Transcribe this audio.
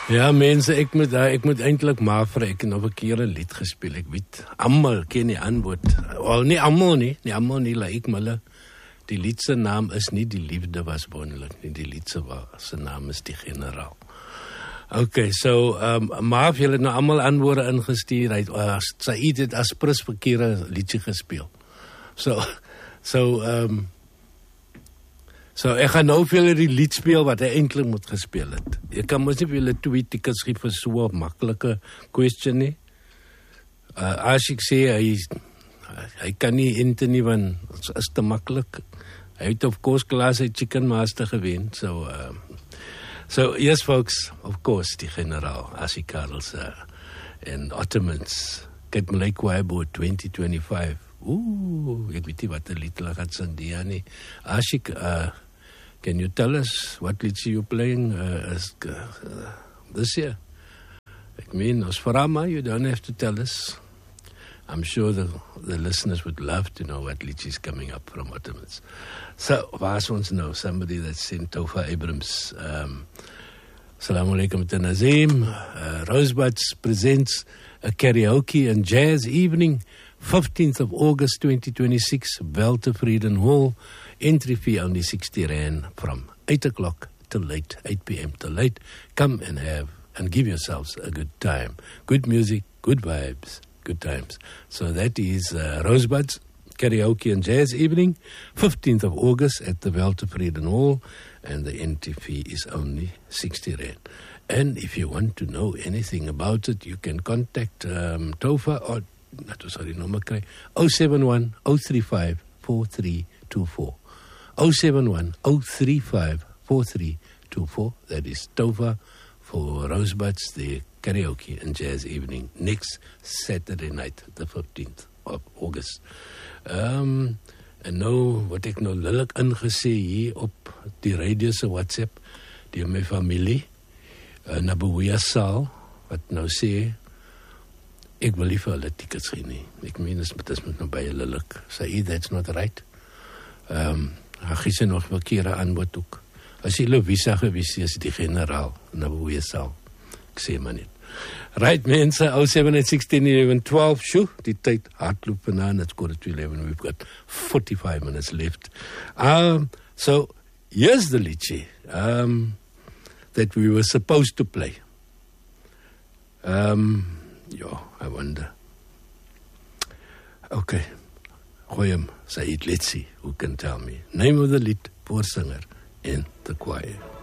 Ja, mense, ek moet eintlik maar vir ek nog 'n keer 'n lied gespeel. Ek weet, almal ken die antwoord. Wel, nie almal nie like hulle. Die lied se naam is nie Die Liefde Was Wonderlik nie. Die lied se naam is Die Generaal. Okay, so maar julle het nou almal antwoorde ingestuur. Said het as prins verkeerde liedjie gespeel. So ek gaan nou vir julle die lied speel wat hy eintlik moet gespeel het. Ek kan mos nie vir julle twee tickets gee vir so 'n maklike question nie. As ek sê hy kan nie ente nie, want het is te maklik. Hy het of course klas hy Chicken Master gewen. So yes folks, of course die Generaal, Assie Karels en Ottomans. Kyk my like Waibo 2025. Ek weet nie wat die lied hulle gaan sing die jaar nie. Ashik, can you tell us what lied you playing this year? Ek meen, Osfarama, you don't have to tell us. I'm sure the listeners would love to know what lied is coming up from Ottomans. So, waar ons nou? Somebody that's in Tofa Abrams. Assalamu alaikum to Nazim. Rosebuds presents a karaoke and jazz evening, 15th of August 2026, Weltevreden Hall. Entry fee only 60 Rand from 8 o'clock till late, 8 p.m. till late. Come and give yourselves a good time. Good music, good vibes, good times. So that is Rosebuds Karaoke and Jazz Evening, 15th of August at the Weltevreden Hall, and the entry fee is only 60 Rand. And if you want to know anything about it, you can contact Tofa or 071 035 4324. 071 035 4324. That is Tofa for Rosebuds, the karaoke and jazz evening next Saturday night, the 15th of August. En nou wat ek nou lillik ingesê hier op die radio se WhatsApp deur my familie na Behoya Saal wat nou sê ek wil nie vir hulle tickets gee nie. Ek meen dit moet nou baie lillik. Say that's not right. Hy sê nog 'n verkeerde antwoord ook. As jy hulle visa gewees is die Generaal na Behoya Saal. Ek sê maar net. Right mense, 07161112. Sjoe, die tyd hardloop vanaand. It's 11:15. We've got 45 minutes left. So here's the liedjie that we were supposed to play. I wonder. Okay. Gooi hom, Said, let's see who can tell me. Name of the lied, voorsinger en the choir.